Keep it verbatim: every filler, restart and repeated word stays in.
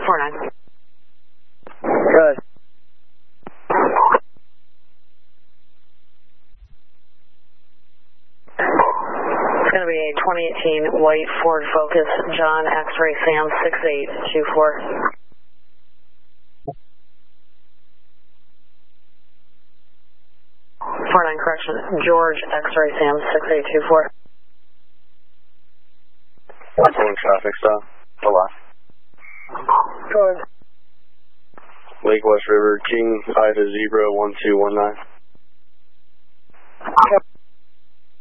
four nine. Good. It's going to be a twenty eighteen white Ford Focus, John X-Ray Sam six eight two four. four nine correction, George X-Ray Sam six eight two four. That's one traffic stop. Hello. Good. Lake West River, King, Ida Zebra one two one nine. Okay.